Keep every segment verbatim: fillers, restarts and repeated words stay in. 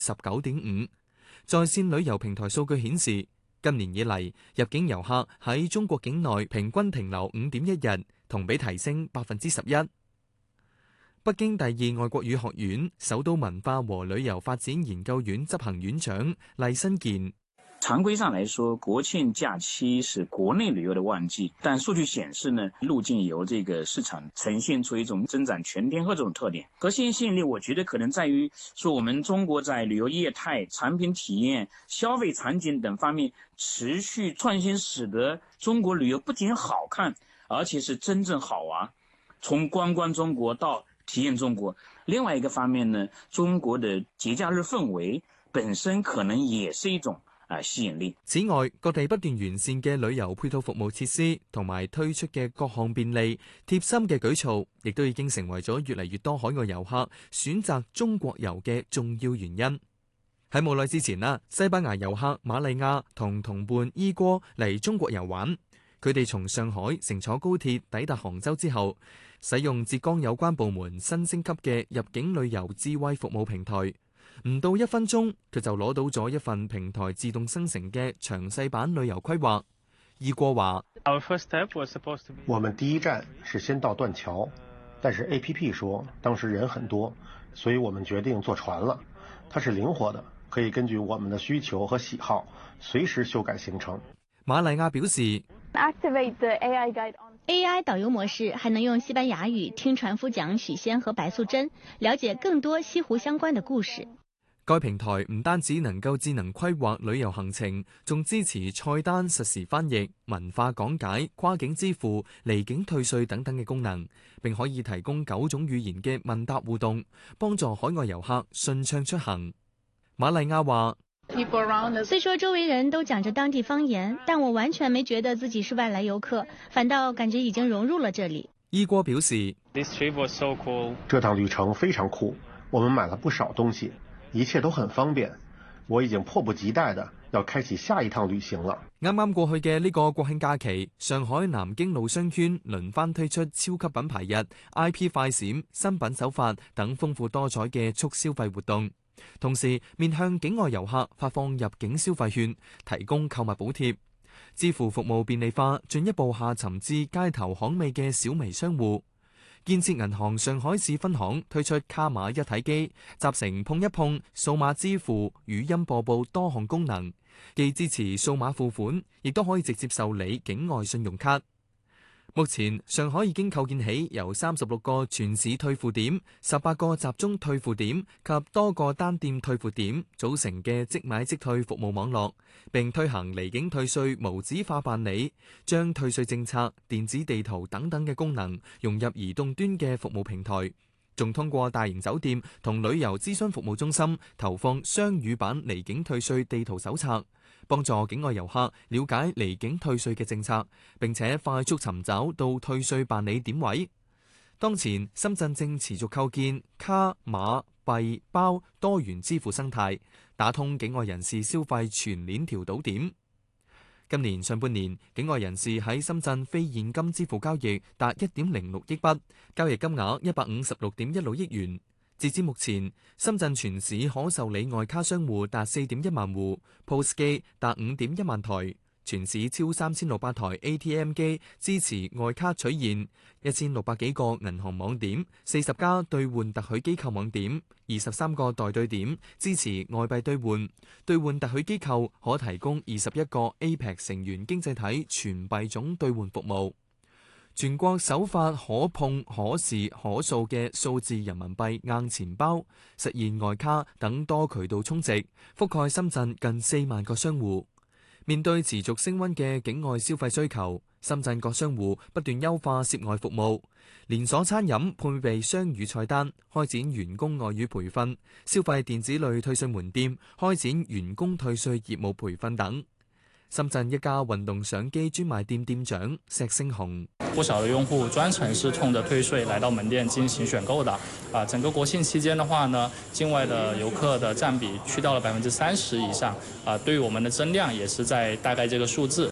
十九點五。在線旅遊平台數據顯示，今年以嚟入境遊客喺中國境內平均停留五點一日，同比提升百分之十一。北京第二外國語學院首都文化和旅遊發展研究院執行院長厲新健。 常規上來說，國慶假期是國內旅遊的旺季，但數據顯示呢，入境遊這個市場呈現出一種增長全天候這種特點。核心吸引力，我覺得可能在於說，我們中國在旅遊業態、產品體驗、消費場景等方面持續創新，使得中國旅遊不僅好看，而且是真正好玩。從觀光中國到體驗中國。另外一個方面呢，中國的節假日氛圍本身可能也是一種吸引力。 此外，各地不斷完善嘅旅遊配套服務設施，同埋推出嘅各項便利貼心嘅舉措，亦都已經成為咗越嚟越多海外遊客選擇中國遊嘅重要原因。喺冇耐之前啦，西班牙遊客瑪麗亞同同伴伊哥嚟中國遊玩，佢哋從上海乘坐高鐵抵達杭州之後，使用浙江有關部門新升級嘅入境旅遊智慧服務平台。唔到一分鐘，佢就攞到咗一份平台自動生成嘅詳細版旅遊規劃。伊哥話： 我們第一站是先到斷橋，但是 A P P 說當時人很多，所以我們決定坐船了。它是靈活的，可以根據我們的需求和喜好隨時修改行程。 瑪麗亞表示 Activate the A I guide on A I 導遊模式，還能用西班牙語聽船夫講許仙和白素貞，了解更多西湖相關的故事。 該平台唔單止能夠智能規劃旅遊行程，仲支持菜單實時翻譯、文化講解、跨境支付、離境退稅等等嘅功能，並可以提供九種語言嘅問答互動，幫助海外遊客順暢出行。瑪麗亞話： 雖說周圍人都講着當地方言，但我完全沒覺得自己是外來遊客，反倒感覺已經融入了這裡。 伊哥表示： 這趟旅程非常酷，我們買了不少東西。一切都很方便，我已經迫不及待的要開啟下一趟旅行了。 啱啱過去嘅呢個國慶假期，上海南京路商圈輪番推出超級品牌日、I P 快閃、新品首發等豐富多彩嘅促消費活動，同時面向境外遊客發放入境消費券，提供購物補貼，支付服務便利化，進一步下沉至街頭巷尾嘅小微商戶。建設銀行上海市分行推出卡碼一體機，集成碰一碰、數碼支付、語音播報多項功能，既支持數碼付款，亦都可以直接受理境外信用卡。目前上海已經構建起由三十六個全市退付點、十八個集中退付點及多個單店退付點組成嘅即買即退服務網絡，並推行離境退稅無紙化辦理，將退稅政策、電子地圖等等嘅功能融入移動端嘅服務平台，仲通過大型酒店同旅遊諮詢服務中心投放雙語版離境退稅地圖手冊，幫助境外遊客了解離境退稅嘅政策，並且快速尋找到退稅辦理點位。當前深圳正持續構建卡碼幣包多元支付生態，打通境外人士消費全鏈條堵點。今年上半年，境外人士喺深圳非現金支付交易達一點零六億筆，交易金額一百五十六點一六億元。截至目前，深圳全市可受理外卡商戶達四點一萬戶 ，P O S 機達五點一萬台，全市超三千六百台 A T M 機支持外卡取現，一千六百幾個銀行網點，四十家兌換特許機構網點，二十三個代兌點支持外幣兌換，兌換特許機構可提供二十一個 A P E C 成員經濟體全幣種兌換服務。全國首發可碰可視可掃嘅數字人民幣硬錢包，實現外卡等多渠道充值，覆蓋深圳近四萬個商戶。面對持續升溫嘅境外消費需求，深圳各商戶不斷優化涉外服務，連鎖餐飲配備雙語菜單，開展員工外語培訓；消費電子類退稅門店開展員工退稅業務培訓等。深圳一家運動相機專賣店店長石星雄： 不少的用戶專程是衝着退稅來到門店進行選購的。啊，整個國慶期間的話呢，境外的遊客的佔比去到了百分之三十以上。啊，對於我們的增量也是在大概這個數字。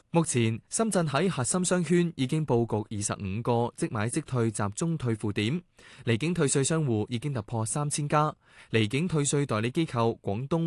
目前，深圳喺核心商圈已經佈局二十五個即買即退集中退付點，離境退稅商戶已經突破三千家，離境退稅代理機構廣東